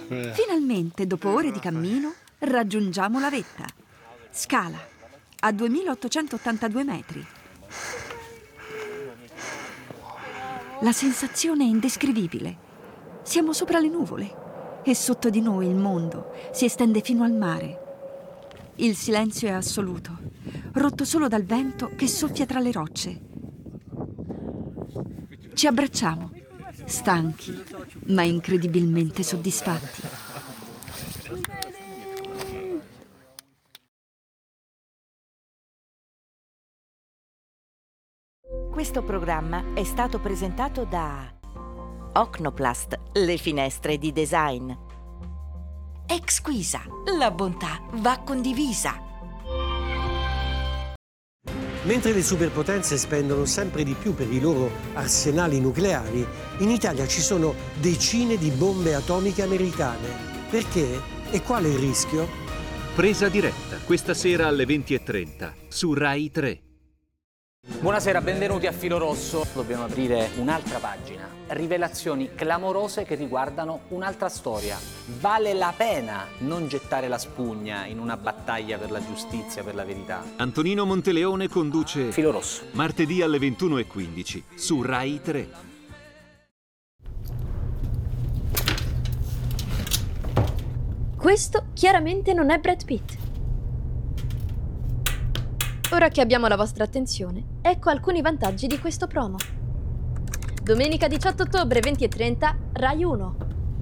Finalmente, dopo ore di cammino, raggiungiamo la vetta. Scala, a 2882 metri. La sensazione è indescrivibile. Siamo sopra le nuvole e sotto di noi il mondo si estende fino al mare. Il silenzio è assoluto, rotto solo dal vento che soffia tra le rocce. Ci abbracciamo, stanchi, ma incredibilmente soddisfatti. Questo programma è stato presentato da Ocnoplast, le finestre di design. Exquisa, la bontà va condivisa. Mentre le superpotenze spendono sempre di più per i loro arsenali nucleari, in Italia ci sono decine di bombe atomiche americane. Perché? E qual è il rischio? Presa diretta, questa sera alle 20:30, su Rai 3. Buonasera, benvenuti a Filo Rosso. Dobbiamo aprire un'altra pagina. Rivelazioni clamorose che riguardano un'altra storia. Vale la pena non gettare la spugna in una battaglia per la giustizia, per la verità. Antonino Monteleone conduce Filo Rosso. martedì alle 21:15, su Rai 3. Questo chiaramente non è Brad Pitt. Ora che abbiamo la vostra attenzione, ecco alcuni vantaggi di questo promo. Domenica 18 ottobre 20:30, Rai 1.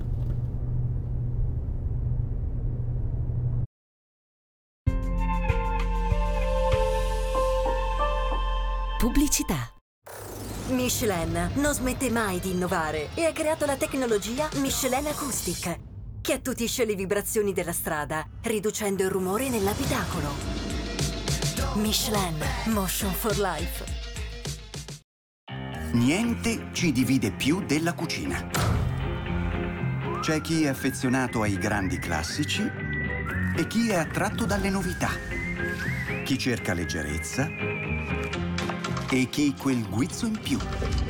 Pubblicità. Michelin non smette mai di innovare e ha creato la tecnologia Michelin Acoustic, che attutisce le vibrazioni della strada, riducendo il rumore nell'abitacolo. Michelin, Motion for Life. Niente ci divide più della cucina. C'è chi è affezionato ai grandi classici e chi è attratto dalle novità. Chi cerca leggerezza e chi quel guizzo in più.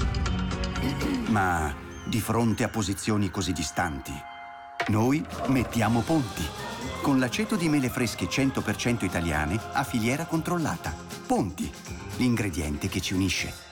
Ma di fronte a posizioni così distanti, noi mettiamo ponti. Con l'aceto di mele fresche 100% italiane a filiera controllata. Ponti, l'ingrediente che ci unisce.